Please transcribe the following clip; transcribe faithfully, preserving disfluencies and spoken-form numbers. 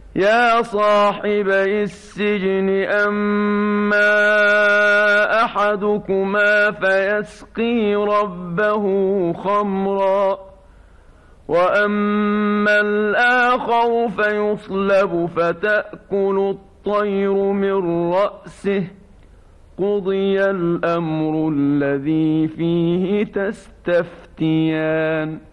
يا صاحبي السجن أما أحدكما فيسقي ربه خمرا وأما الآخر فيصلب فتأكل الطير من رأسه قضي الأمر الذي فيه تستفتيان